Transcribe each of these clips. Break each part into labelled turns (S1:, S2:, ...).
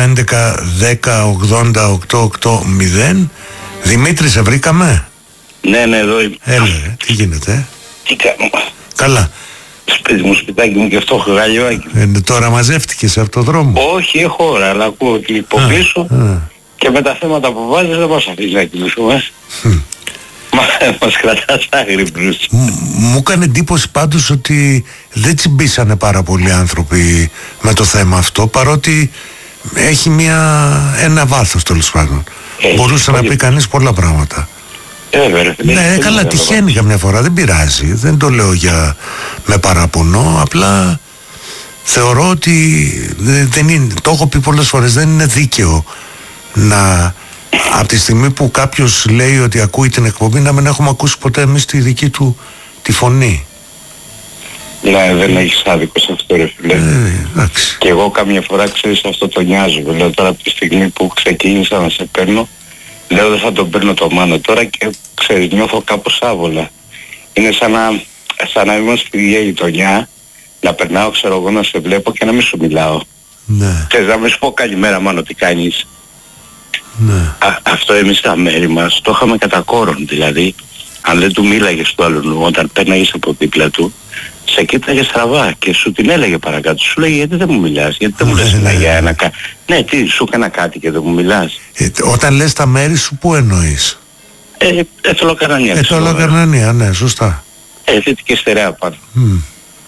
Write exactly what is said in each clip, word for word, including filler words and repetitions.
S1: έντεκα δέκα ογδόντα οκτώ οκτώ μηδέν. Δημήτρη, σε βρήκαμε?
S2: Ναι, ναι, εδώ είμαι.
S1: Έλα, τι γίνεται?
S2: Τι κάνω?
S1: Καλά.
S2: Σπίτι μου, σπιτάκι μου και αυτό έχω γαλιάκι.
S1: Ε, τώρα μαζεύτηκες από το δρόμο?
S2: Όχι, έχω ώρα, αλλά ακούω και υποπίσω. Και με τα θέματα που βάζεις δεν μας αφήνει να κοιμηθούμε. Μα μας κρατάς άγρυπνους.
S1: Μου έκανε εντύπωση πάντως ότι δεν τσιμπήσανε πάρα πολλοί άνθρωποι με το θέμα αυτό, παρότι έχει μια, ένα βάθος τέλος πάντων. Μπορούσε να πει κανείς πολλά πράγματα.
S2: Ε, βέβαια.
S1: Ναι, καλά, τυχαίνει καμιά φορά, δεν πειράζει. Δεν το λέω για με παραπονό, απλά θεωρώ ότι δεν είναι, το έχω πει πολλές φορές, δεν είναι δίκαιο να, από τη στιγμή που κάποιος λέει ότι ακούει την εκπομπή, να μην έχουμε ακούσει ποτέ εμείς τη δική του τη φωνή.
S2: Ναι, δεν έχεις άδικο σε αυτό, ρε φίλε.
S1: Ε, εντάξει.
S2: Και εγώ καμιά φορά, ξέρεις, αυτό το νοιάζω. Λέω τώρα από τη στιγμή που ξεκίνησα να σε παίρνω, λέω δεν θα τον παίρνω το Μάνο τώρα και ξέρεις, νιώθω κάπως άβολα. Είναι σαν να, σαν να είμαστε στη ίδια γειτονιά, να περνάω, ξέρω εγώ, να σε βλέπω και να μην σου μιλάω.
S1: Ναι.
S2: Ξέρεις, να μην σου πω καλημέρα Μάνο, τι κάνεις.
S1: Ναι.
S2: Α, αυτό εμείς στα μέρη μας το είχαμε κατά κόρον, δηλαδή αν δεν του μίλαγες του άλλου όταν πέρναγες από δίπλα του, σε κοίταγε στραβά και σου την έλεγε παρακάτω. Σου λέγε γιατί δεν μου μιλάς, γιατί δεν μου λες ένα για ένα κα... Ναι, τι, σου έκανα κάτι και δεν μου μιλάς.
S1: Ε, όταν λες τα μέρη σου, πού εννοείς?
S2: Ε, Εθωλοκαρνανία.
S1: Εθωλοκαρνανία, ναι, σωστά.
S2: Ε, Δυτική Στερεά πάνω.
S1: Mm.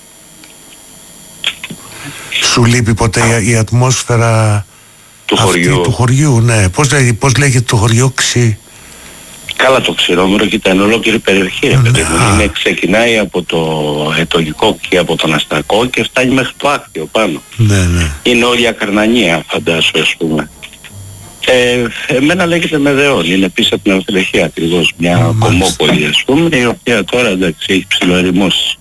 S1: Σου λείπει ποτέ η, η ατμόσφαιρα
S2: του
S1: αυτή,
S2: χωριού?
S1: Του χωριού, ναι. Πώς, λέγε, πώς λέγεται το χωριό? Ξύ?
S2: Καλά, το Ξηρόμυρο και ήταν ολόκληρη περιοχή, ρε παιδί μου. Είναι, ξεκινάει από το Ετωλικό και από τον Αστακό και φτάνει μέχρι το Άκτιο πάνω.
S1: Ναι, ναι.
S2: Είναι όλη η Ακαρνανία, φαντάσου, ας πούμε. Ε, εμένα λέγεται Μεδεών, είναι πίσω από την Αμφιλεχία ακριβώς, μια κομμόπολη, ας πούμε, η οποία τώρα, εντάξει, έχει ψιλοερημώσει.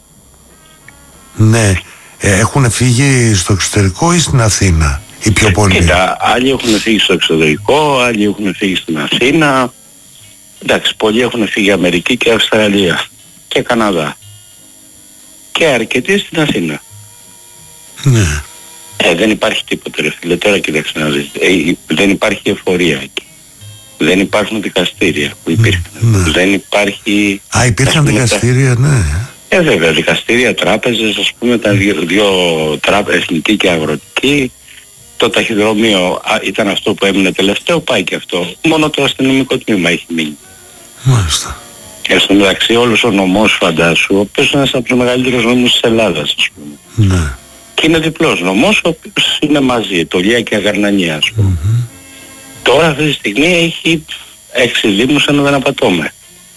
S1: Ναι. Ε, έχουν φύγει στο εξωτερικό ή στην Αθήνα ή πιο πολύ?
S2: Κοίτα, άλλοι έχουν φύγει στο εξωτερικό, άλλοι έχουν φύγει στην Αθήνα. Εντάξει, πολλοί έχουν φύγει Αμερική και Αυστραλία και Καναδά. Και αρκετοί στην Αθήνα.
S1: Ναι.
S2: Ε, δεν υπάρχει τίποτα, ρε φίλε. Τώρα κοίταξε να δεις. Ε, δεν υπάρχει εφορία εκεί. Δεν υπάρχουν δικαστήρια που υπήρχαν.
S1: Ναι.
S2: Δεν υπάρχει...
S1: Α, υπήρχαν δικαστήρια, τα... ναι.
S2: Ε, βέβαια, δικαστήρια, τράπεζες, ας πούμε, τα δύο, δύο τράπεζες, εθνική και αγροτική. Το ταχυδρομείο α, ήταν αυτό που έμεινε τελευταίο, πάει και αυτό. Μόνο το αστυνομικό τμήμα έχει μείνει.
S1: Μάλιστα.
S2: Και στο μεταξύ όλος ο νομός, φαντάσου, ο οποίος είναι ένας από τους μεγαλύτερους νόμους της Ελλάδας, ας πούμε.
S1: Ναι.
S2: Και είναι διπλός νομός, ο οποίος είναι μαζί, Ετωλία και Αγαρνανία, ας πούμε. Mm-hmm. Τώρα αυτή τη στιγμή έχει έξι δήμους, αν δεν απατώμε.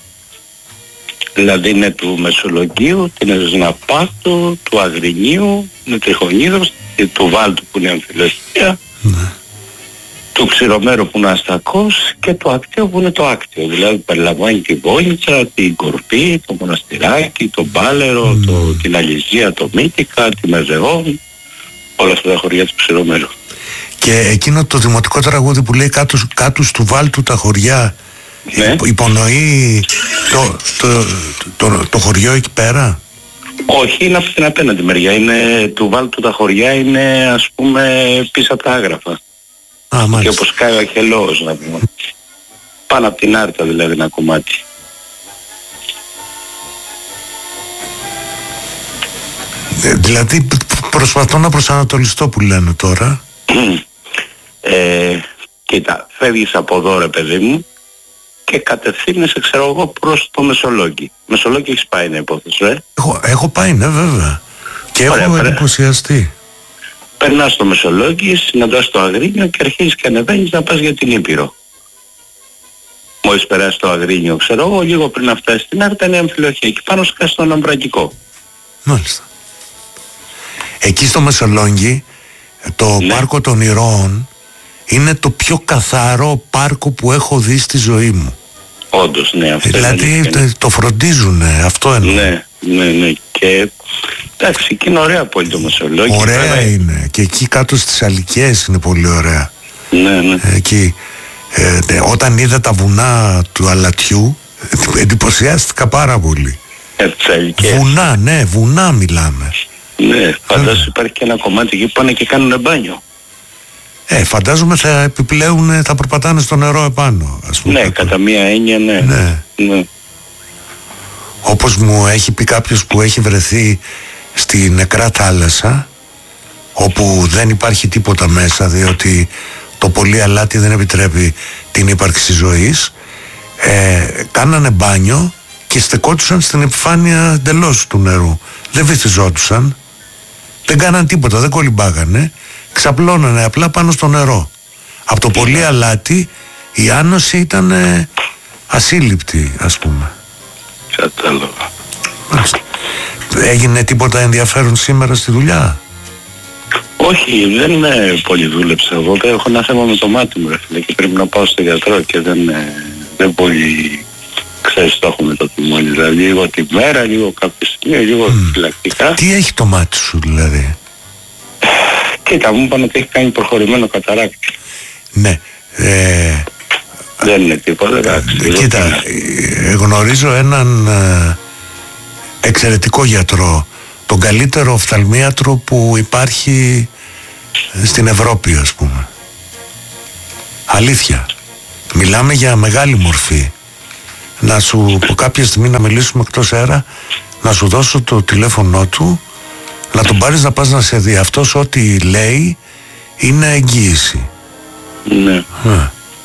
S2: Δηλαδή είναι του Μεσολογγίου, την Εσναπάτου, του Αγρινίου, του Τριχονίδος, του Βάλτου που είναι Αμφιλοχία,
S1: ναι.
S2: του Ξηρομέρου που είναι Αστακός και του Άκτιο που είναι το Άκτιο. Δηλαδή περιλαμβάνει την Βόλιτσα, την Κορπή, το Μοναστηράκι, τον Μπάλερο, mm. το, την Αλυζία, το Μύτικα, τη Μεζεών, όλα αυτά τα χωριά του Ξηρομέρου.
S1: Και εκείνο το δημοτικό τραγούδι που λέει κάτω, κάτω του Βάλτου τα χωριά, ναι. υπονοεί το, το, το, το, το χωριό εκεί πέρα?
S2: Όχι, είναι από την απέναντι μεριά. Είναι, του Βάλτου τα χωριά είναι, ας πούμε, πίσω από τα Άγραφα.
S1: Α,
S2: και όπως κάνει ο Αχελώος, να πούμε. Πάνω από την Άρτα δηλαδή ένα κομμάτι.
S1: Ε, δηλαδή προσπαθώ να προσανατολιστώ που λένε τώρα.
S2: ε, κοίτα, φεύγεις από εδώ, ρε παιδί μου, και κατευθύνεσαι, ξέρω εγώ, προς το Μεσολόγγι. Μεσολόγγι έχεις πάει, είναι υπόθεση, ε?
S1: Έχω, έχω πάει, ναι, βέβαια. Και ωραία, έχω εντυπωσιαστεί.
S2: Περνάς στο Μεσολόγγι, συναντάς το Αγρίνιο και αρχίζεις και ανεβαίνεις να πας για την Ήπειρο. Μόλις περάσεις το Αγρίνιο, ξέρω εγώ, λίγο πριν να φτάσεις στην Άρτα είναι Αμφιλοχία. Εκεί πάνω σκάσεις στον Αμπρακικό.
S1: Μάλιστα. Εκεί στο Μεσολόγγι, το ναι. πάρκο των Ηρώων είναι το πιο καθαρό πάρκο που έχω δει στη ζωή μου.
S2: Όντως, ναι. Αυτό
S1: δηλαδή είναι. Το φροντίζουνε, αυτό εννοώ.
S2: Ναι, ναι, ναι. Και εντάξει, εκεί είναι ωραία πόλη το Μεσολόγγι.
S1: Ωραία βέβαια είναι. Και εκεί κάτω στις Αλικιές είναι πολύ ωραία.
S2: Ναι, ναι.
S1: Εκεί, ε, ε, όταν είδα τα βουνά του Αλατιού, εντυπωσιάστηκα πάρα πολύ.
S2: Ε, τις Αλικιές.
S1: Βουνά, ναι, βουνά μιλάμε.
S2: Ναι, φαντάσου υπάρχει και ένα κομμάτι εκεί που πάνε και κάνουν μπάνιο.
S1: Ε, φαντάζομαι θα επιπλέουν, θα περπατάνε στο νερό επάνω, ας πούμε.
S2: Ναι, κατά μία έννοια, ναι.
S1: Ναι.
S2: ναι.
S1: Όπως μου έχει πει κάποιος που έχει βρεθεί στη νεκρά θάλασσα, όπου δεν υπάρχει τίποτα μέσα, διότι το πολύ αλάτι δεν επιτρέπει την ύπαρξη ζωής, ε, κάνανε μπάνιο και στεκόντουσαν στην επιφάνεια εντελώς του νερού. Δεν βυθιζόντουσαν, δεν κάναν τίποτα, δεν κολυμπάγανε, ξαπλώνανε απλά πάνω στο νερό. Από το πολύ αλάτι η άνοση ήταν ε, ασύλληπτη, ας πούμε.
S2: Κατάλαβα.
S1: Έγινε τίποτα ενδιαφέρον σήμερα στη δουλειά?
S2: Όχι, δεν είναι πολύ δούλεψα εγώ. Έχω ένα θέμα με το μάτι μου, ρε φίλε, και πρέπει να πάω στο γιατρό και δεν, δεν πολύ, ξέρεις, το έχω με το τιμόνι. Δηλαδή λίγο τη μέρα, λίγο κάποια στιγμή, λίγο mm. φυλακτικά.
S1: Τι έχει το μάτι σου δηλαδή?
S2: Κοίτα, μου είπαν ότι έχει κάνει προχωρημένο καταράκτη.
S1: Ναι. Ε,
S2: δεν είναι τίποτα, εντάξει.
S1: Ε, κοίτα, ε, γνωρίζω έναν ε, εξαιρετικό γιατρό, τον καλύτερο οφθαλμίατρο που υπάρχει στην Ευρώπη, ας πούμε. Αλήθεια. Μιλάμε για μεγάλη μορφή. Να σου πω κάποια στιγμή να μιλήσουμε εκτός αέρα, να σου δώσω το τηλέφωνο του, να τον πάρεις να πας να σε δει. Αυτός ό,τι λέει είναι εγγύηση.
S2: Ναι. Mm.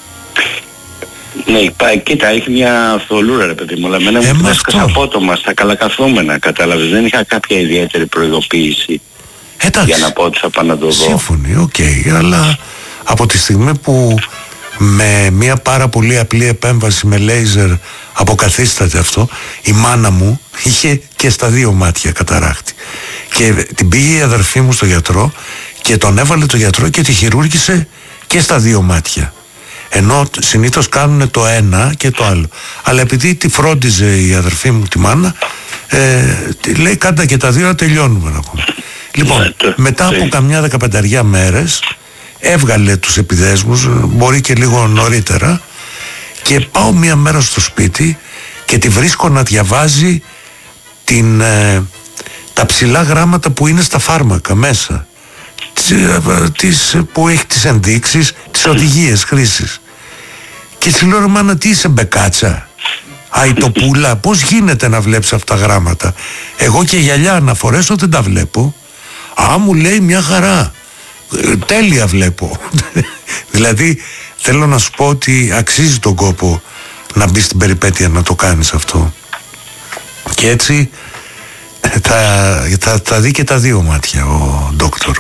S2: Ναι, πά, κοίτα, έχει μια θολούρα, ρε παιδί μου, αλλά εμένα μου την έσκασα απότομα στα καλακαθόμενα, κατάλαβες, δεν είχα κάποια ιδιαίτερη προειδοποίηση. Εντάξει, για να πω ότι θα πάω να το δω.
S1: Σύμφωνοι, οκ, okay, αλλά από τη στιγμή που με μια πάρα πολύ απλή επέμβαση με λέιζερ αποκαθίσταται αυτό, η μάνα μου είχε και στα δύο μάτια καταράκτη. Και την πήγε η αδερφή μου στο γιατρό και τον έβαλε το γιατρό και τη χειρούργησε και στα δύο μάτια. Ενώ συνήθως κάνουν το ένα και το άλλο. Αλλά επειδή τη φρόντιζε η αδερφή μου τη μάνα, ε, λέει κάντα και τα δύο να τελειώνουμε να πούμε. Λοιπόν, μετά από καμιά δεκαπενταριά μέρες έβγαλε τους επιδέσμους, μπορεί και λίγο νωρίτερα, και πάω μία μέρα στο σπίτι και τη βρίσκω να διαβάζει την, ε, τα ψηλά γράμματα που είναι στα φάρμακα μέσα, τις, που έχει τις ενδείξεις, τις οδηγίες χρήσης. Και της λέω, ρε μάνα, τι είσαι, μπεκάτσα, αϊτοπούλα, πώς γίνεται να βλέπεις αυτά τα γράμματα? Εγώ και γυαλιά να φορέσω δεν τα βλέπω. Α, μου λέει, μια χαρά, τέλεια βλέπω. Δηλαδή θέλω να σου πω ότι αξίζει τον κόπο να μπει στην περιπέτεια να το κάνεις αυτό. Και έτσι θα, θα, θα δει και τα δύο μάτια ο ντόκτορ.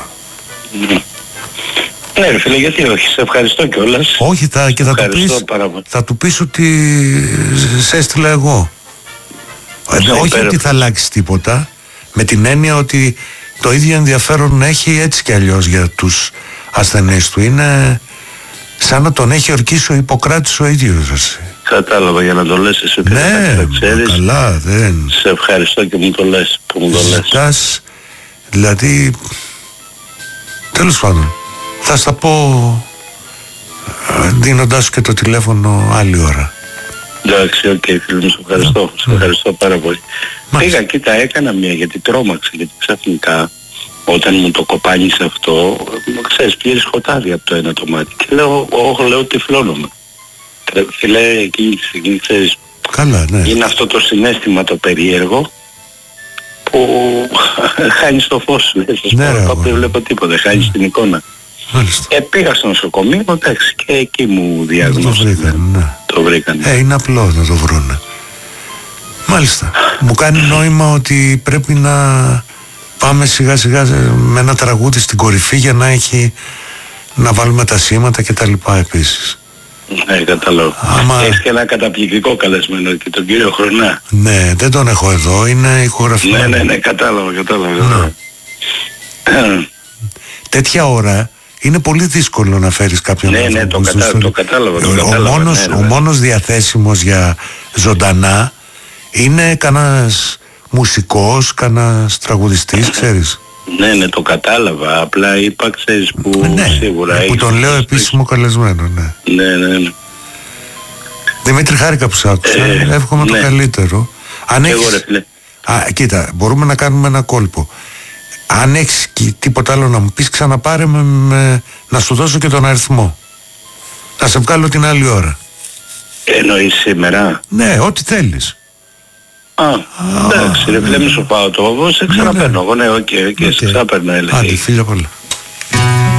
S2: Ναι ρε φίλε, γιατί όχι, σε ευχαριστώ κιόλας.
S1: Όχι, θα, και θα του, πεις, θα του πεις ότι σε έστειλα εγώ. Ε, όχι πέρα. Ότι θα αλλάξει τίποτα, με την έννοια ότι το ίδιο ενδιαφέρον έχει έτσι κι αλλιώς για τους ασθενείς του. Είναι σαν να τον έχει ορκίσει ο Ιπποκράτης ο ίδιος. Εσύ.
S2: Κατάλαβα, για να το λες εσύ.
S1: Ναι, καλά, δεν...
S2: Σε ευχαριστώ και μου το λες. Που μου το λες.
S1: Ζητάς, δηλαδή, τέλος πάντων, θα στα πω δίνοντάς σου και το τηλέφωνο άλλη ώρα.
S2: Εντάξει, οκ, okay, φίλε μου, σε ευχαριστώ. Yeah. Σε ευχαριστώ πάρα πολύ. Πήγα, κοίτα, έκανα μια γιατί τρόμαξα, γιατί ξαφνικά όταν μου το κοπάνισε αυτό, ξέρεις, πήρε σκοτάδι από το ένα το μάτι και λέω, όχι, λέω, τυφλώνομαι. Φίλε, εκείνη τη στιγμή, ξέρεις,
S1: καλά, ναι.
S2: Είναι αυτό το συναίσθημα το περίεργο που χάνεις το φως σου, ναι, δεν βλέπω τίποτα, χάνεις την εικόνα. Ε, πήγα στο νοσοκομείο, εντάξει, και εκεί μου διαγνώστηκαν.
S1: Ναι.
S2: Το βρήκαν.
S1: Ε, είναι απλό να το βρούνε. Μάλιστα. Μου κάνει νόημα ότι πρέπει να πάμε σιγά σιγά με ένα τραγούδι στην κορυφή για να έχει, να βάλουμε τα σήματα και τα λοιπά επίσης.
S2: Ναι, κατάλαβα.
S1: Άμα...
S2: Έχεις και ένα καταπληκτικό καλεσμένο και τον κύριο Χρονά.
S1: Ναι, δεν τον έχω εδώ, είναι ηχογραφημένο.
S2: Ναι, ναι, ναι, κατάλαβα, κατάλαβα. Ναι.
S1: Τέτοια ώρα είναι πολύ δύσκολο να φέρεις κάποιον.
S2: Ναι, ναι, το, κατα... το κατάλαβα. Το
S1: ο,
S2: κατάλαβα
S1: ο, μόνος,
S2: ναι,
S1: ο μόνος διαθέσιμος για ζωντανά είναι κανένας μουσικός, κανένας τραγουδιστής, ξέρεις.
S2: Ναι, ναι, το κατάλαβα. Απλά είπα, ξέρεις, που
S1: ναι,
S2: σίγουρα
S1: που τον λέω επίσημο καλεσμένο, ναι.
S2: Ναι, ναι, ναι.
S1: Δημήτρη, χάρηκα που σ' άκουσα. Ε, Εύχομαι ναι. το καλύτερο. Αν
S2: εγώ,
S1: έχεις...
S2: ρε φίλε.
S1: Α, κοίτα, μπορούμε να κάνουμε ένα κόλπο. Αν έχεις τίποτα άλλο να μου πεις, ξαναπάρε με, με, να σου δώσω και τον αριθμό. Θα σε βγάλω την άλλη ώρα.
S2: Εννοείς σήμερα?
S1: Ναι, ό,τι θέλεις.
S2: Α, εντάξει, ρε, μην σου πάω το, σε ξαναπαίρνω εγώ, ναι, οκ, οκ, σε ξαναπαίρνω, έλεγε.
S1: Άντε, φίλια πολλά.